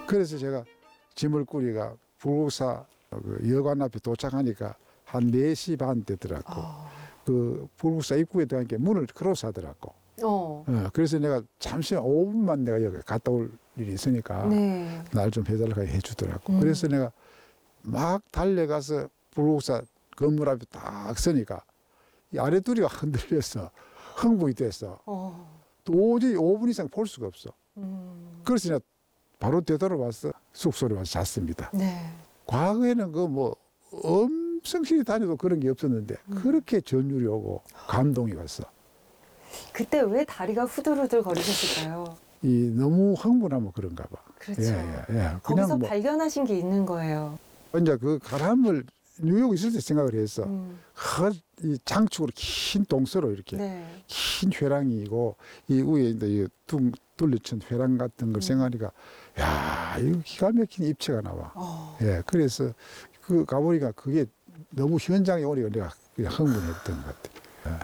그래서 제가 짐을 꾸리가 불국사 그 여관 앞에 도착하니까 한 4시 반 되더라고. 그 불국사 입구에 들어간 게 문을 크로스 하더라고. 그래서 내가 잠시 5분만 내가 여기 갔다 올 일이 있으니까 네. 날 좀 해달라고 해주더라고. 그래서 내가 막 달려가서 불국사 건물 앞에 딱 서니까 이 아랫도리가 흔들려서 흥분이 됐어. 도저히 5분 이상 볼 수가 없어. 그래서 내가 바로 되돌아와서 숙소로 와서 잤습니다. 네. 과거에는 그 뭐 엄성실히 다녀도 그런 게 없었는데 그렇게 전율이 오고 감동이 왔어. 그때 왜 다리가 후들후들 거리셨을까요? 이 너무 흥분하면 그런가 봐. 그렇죠. 예. 거기서 그냥 뭐 발견하신 게 있는 거예요. 이제 그 가람을 뉴욕에 있을 때 생각을 했어. 이 장축으로 긴 동서로 이렇게 네. 긴 회랑이고 이 위에 이제 둥 둘러친 회랑 같은 걸 생각하니까 야 이거 기가 막힌 입체가 나와. 예, 그래서 그 가보니까 그게 너무 현장에 오니까 내가 그냥 흥분했던 것 같아.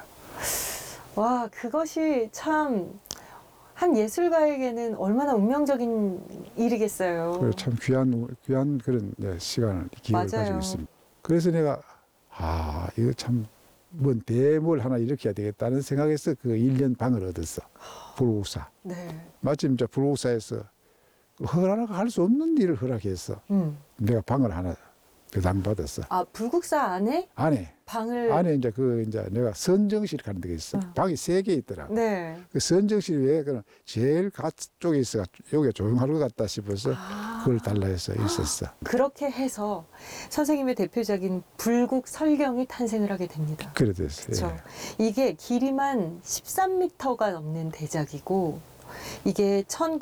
와, 그것이 참 한 예술가에게는 얼마나 운명적인 일이겠어요. 그래서 참 귀한 그런 시간을 기회를 맞아요. 가지고 있습니다. 그래서 내가 이거 참 뭔 대뭘 하나 일으켜야 되겠다는 생각에서 그 1년 방을 얻었어. 불국사. 네. 마침 이제 불국사에서 허락할 수 없는 일을 허락했어. 내가 방을 하나 배당받았어. 불국사 안에 안에 방을 이제 내가 선정실 가는 데가 있어. 방이 3개 있더라고. 네. 그 선정실이 왜 그런 제일 가 쪽에 있어. 여기가 조용할 것 같다 싶어서 그걸 달라 해서 있었어. 그렇게 해서 선생님의 대표작인 불국설경이 탄생을 하게 됩니다. 그래 됐어요. 그렇죠. 이게 길이만 13m가 넘는 대작이고 이게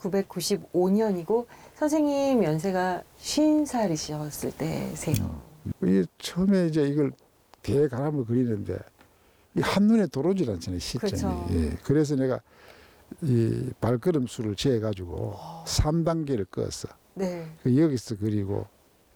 1995년이고 선생님 연세가 50살이셨을 때세요. 이 처음에 이제 이걸 대가람을 그리는데 이 한눈에 들어오질 않잖아요, 시점이. 그렇죠. 예. 그래서 내가 이 발걸음 수를 재해 가지고 3단계를 껐어. 네. 여기서 그리고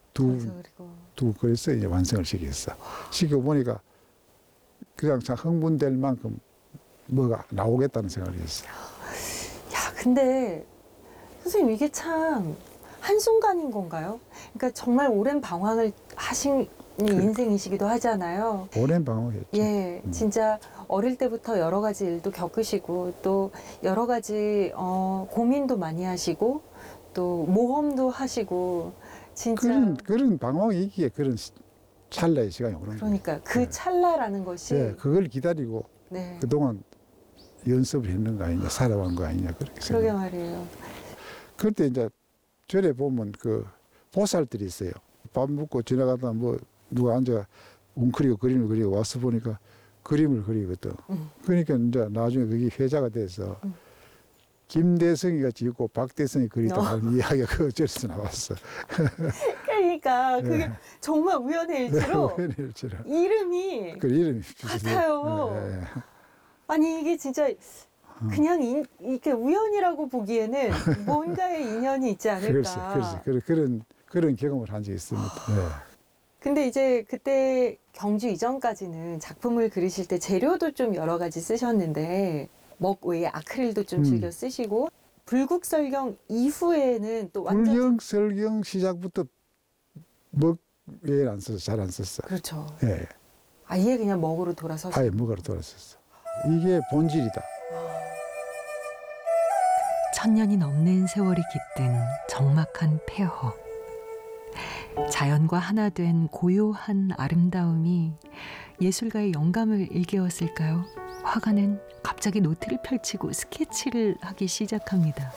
두 그래서 이제 완성을 시켰어. 시켜 보니까 그냥 참 흥분될 만큼 뭐가 나오겠다는 생각을 했어. 야, 근데 선생님 이게 참 한순간인 건가요? 그러니까 정말 오랜 방황을 하신 인생이시기도 하잖아요. 오랜 방황했죠. 예, 진짜 어릴 때부터 여러 가지 일도 겪으시고 또 여러 가지 고민도 많이 하시고 또 모험도 하시고 진짜 그런 방황이기에 그런 찰나의 시간이 오는 거예요. 그러니까 그 찰나라는 것이 그걸 기다리고 네. 그동안 연습을 했는 거 아니냐, 살아온 거 아니냐 그렇게 그러게 생각. 말이에요. 그때 이제 절에 보면 그 보살들이 있어요. 밥 먹고 지나가다 뭐 누가 앉아 웅크리고 그림을 그리고 와서 보니까 그림을 그리거든. 그러니까 이제 나중에 그게 회자가 돼서 김대성이가 짓고 박대성이 그리다 하는 이야기가 그 절에서 나왔어. 그러니까 그게 정말 우연의 일치로 우연일치로. 이름이 그 이름이 같아요. 네. 아니 이게 진짜 그냥 이렇게 우연이라고 보기에는 뭔가의 인연이 있지 않을까. 그런 경험을 한 적이 있습니다. 네. 근데 이제 그때 경주 이전까지는 작품을 그리실 때 재료도 좀 여러 가지 쓰셨는데 먹 외에 아크릴도 좀 즐겨 쓰시고 불국설경 이후에는 또 완전 불경설경 시작부터 먹 외에 안 써서 잘 안 썼어. 그렇죠. 예. 아예 그냥 먹으로 돌아서서 아예 먹으러 돌았었어. 이게 본질이다. 천년이 넘는 세월이 깃든 적막한 폐허. 자연과 하나 된 고요한 아름다움이 예술가의 영감을 일깨웠을까요? 화가는 갑자기 노트를 펼치고 스케치를 하기 시작합니다.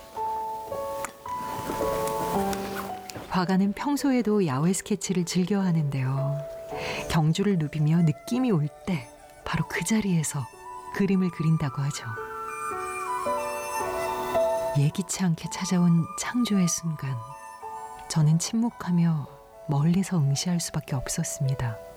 화가는 평소에도 야외 스케치를 즐겨 하는데요. 경주를 누비며 느낌이 올 때 바로 그 자리에서 그림을 그린다고 하죠. 예기치 않게 찾아온 창조의 순간, 저는 침묵하며 멀리서 응시할 수밖에 없었습니다.